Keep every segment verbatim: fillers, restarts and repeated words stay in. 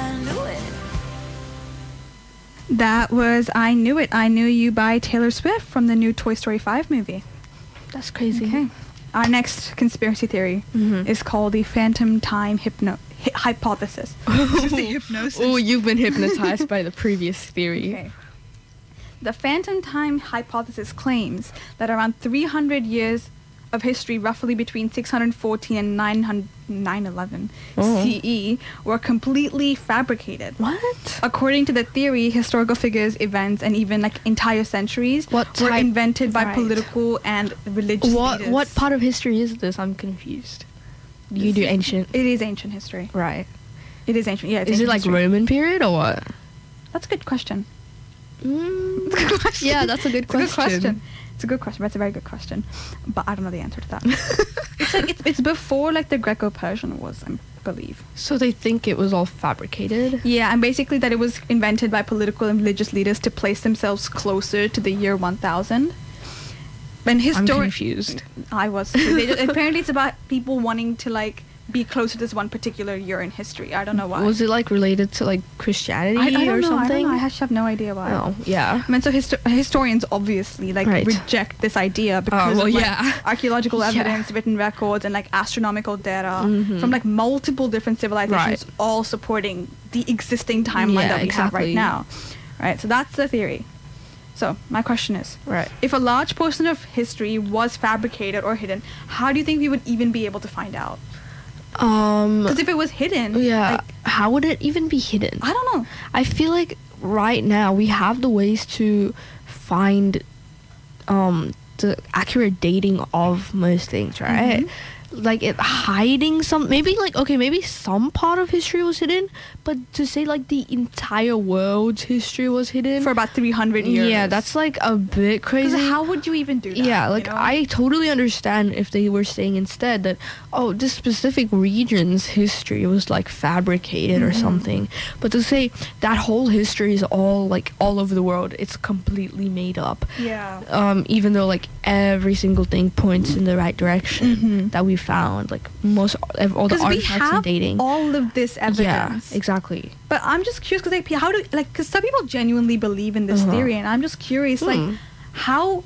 I Knew It. That was I Knew It, I Knew You by Taylor Swift from the new Toy Story five movie. That's crazy. Okay. Our next conspiracy theory Mhm. is called the phantom time hypno hy- hypothesis. Just the hypnosis. Oh, you've been hypnotized by the previous theory. Okay. The phantom time hypothesis claims that around three hundred years of history, roughly between six hundred fourteen and nine eleven Oh. C E, were completely fabricated. What? According to the theory, historical figures, events, and even like entire centuries What were type- invented by right. political and religious What leaders. what part of history is this? I'm confused. You do ancient. It is ancient history. Right. It is ancient. Yeah. It's Is it ancient like history. Roman period or what? That's a good question. Mm. It's a good question. Yeah, that's a good It's a good question. question. It's a good question. That's a very good question. But I don't know the answer to that. it's like it's, it's before like the Greco-Persian Wars, I believe. So they think it was all fabricated? Yeah, and basically that it was invented by political and religious leaders to place themselves closer to the year one thousand. And I'm histori- confused. I was too. They just, apparently it's about people wanting to like be closer to this one particular year in history. I don't know why. Was it like related to like Christianity I, I don't or know, something? I don't know. I actually have no idea why. Oh, yeah. I mean, so histo- historians obviously like Right. reject this idea because well, of like, yeah. archaeological Yeah. evidence, written records, and like astronomical data Mhm. from like multiple different civilizations, Right. all supporting the existing timeline Yeah, that we have right exactly. now. Right. So that's the theory. So my question is, Right. if a large portion of history was fabricated or hidden, how do you think we would even be able to find out? Um Because if it was hidden, yeah, like, how would it even be hidden? I don't know. I feel like right now we have the ways to find um the accurate dating of most things, right? Mhm. Like it hiding some, maybe like okay, maybe some part of history was hidden, but to say like the entire world's history was hidden For about three hundred years. yeah, that's like a bit 'Cause crazy. how would you even do that? Yeah, you like know? I totally understand if they were saying instead that oh, this specific region's history was like fabricated or Mhm. something, but to say that whole history is all like all over the world, it's completely made up. Yeah. Um, even though like every single thing points in the right direction Mhm. that we found, like most ev- all the Because we artifacts and have dating. all of this evidence. Yeah, exactly. But I'm just curious because like, how do like because some people genuinely believe in this Uh-huh. theory, and I'm just curious like Hmm. how,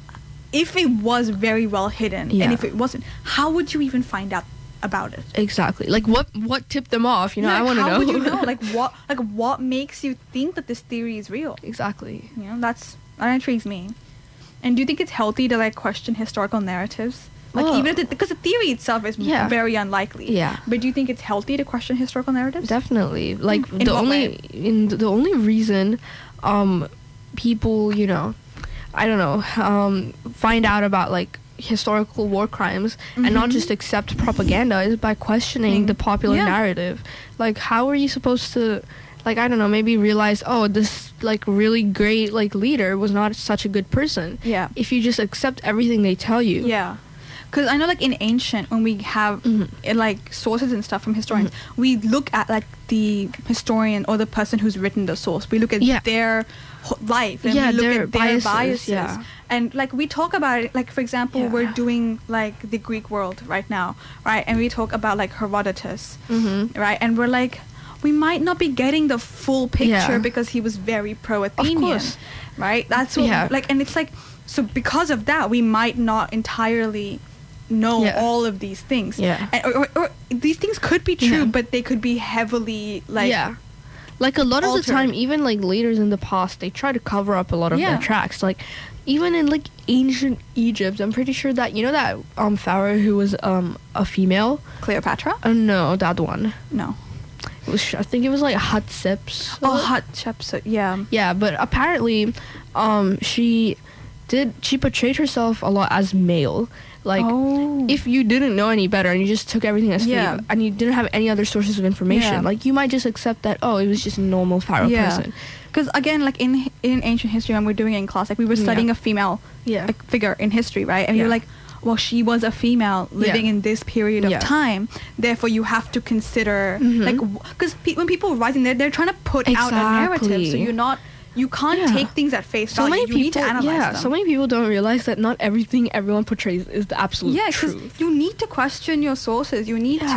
if it was very well hidden, Yeah. and if it wasn't, how would you even find out about it? Exactly. Like what what tipped them off? You know, Yeah, I like, want to know. How would you know? Like what like what makes you think that this theory is real? exactly. You know, that's that intrigues me. And do you think it's healthy to like question historical narratives? Like Oh. even if it, because the theory itself is Yeah. very unlikely. Yeah. But do you think it's healthy to question historical narratives? Definitely. Like In the what only way? in the only reason um people, you know, I don't know, um find out about like historical war crimes and not Mhm. just accept propaganda is by questioning Mm. the popular Yeah. narrative. Like how are you supposed to like I don't know, maybe realize oh this like really great like leader was not such a good person Yeah. if you just accept everything they tell you. Yeah. Because I know, like, in ancient, when we have, Mhm. uh, like, sources and stuff from historians, we look at, like, the historian or the person who's written the source. We look at Yeah. their ho- life and Yeah, we look their at their biases, biases. yeah. And, like, we talk about it, like, for example, Yeah. we're doing, like, the Greek world right now, right? And we talk about, like, Herodotus, Mm-hmm. right? And we're like, we might not be getting the full picture Yeah. because he was very pro-Athenian, course. right? That's what, Yeah. like, and it's like, so because of that, we might not entirely know Yeah. all of these things. Yeah. And, or, or, or these things could be true, Yeah. but they could be heavily, like, yeah. Like a lot of altered. the time, even like leaders in the past, they try to cover up a lot of Yeah. their tracks. Like even in like ancient Egypt, I'm pretty sure that you know that um pharaoh who was um a female. Cleopatra? Oh no, that one. No. It was I think it was like Hatshepsut. Oh, Hatshepsut, yeah. Yeah, but apparently, um, she did she portrayed herself a lot as male. Like Oh. if you didn't know any better and you just took everything as Yeah. faith and you didn't have any other sources of information, Yeah. like you might just accept that oh, it was just a normal pharaoh Yeah. person. Because again, like in in ancient history, when we're doing it in class, like we were Yeah. studying a female Yeah. like, figure in history, right? And Yeah. you're like, well, she was a female living Yeah. in this period of Yeah. time. Therefore, you have to consider Mhm. like because pe- when people are writing, they're they're trying to put out a narrative. So Exactly. you're not you can't Yeah. take things at face So value. many you people, need to analyze yeah, them. so many people don't realize that not everything everyone portrays is the absolute Yeah, because truth. you need to question your sources. You need to Yeah.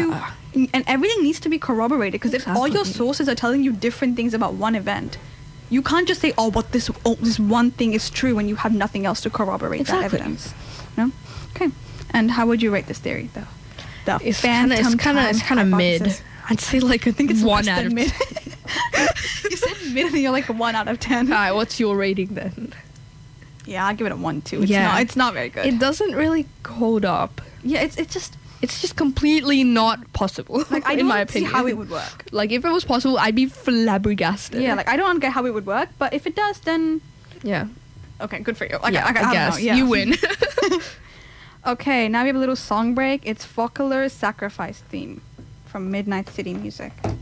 and everything needs to be corroborated, because if all your Exactly. sources are telling you different things about one event, you can't just say, oh, but this oh, this one thing is true when you have nothing else to corroborate that Exactly. evidence. No? Okay. And how would you rate this theory, though? The It's kind of it's kind of it's kind of mid. I'd say like a I think it's one less out than of mid. ten. You said mid and you're like a one out of ten. Alright, what's your rating then? Yeah, I'll give it a one too. It's Yeah. not it's not very good. It doesn't really hold up. yeah, it's it's just It's just completely not possible. like I in don't my see opinion. how it would work. Like if it was possible, I'd be flabbergasted. Yeah, like I don't get how it would work, but if it does, then yeah, okay, good for you. Okay, yeah, okay, I, don't guess know, yeah. you win. Okay, now we have a little song break. It's Faukeler's Sacrifice theme from Midnight City Music.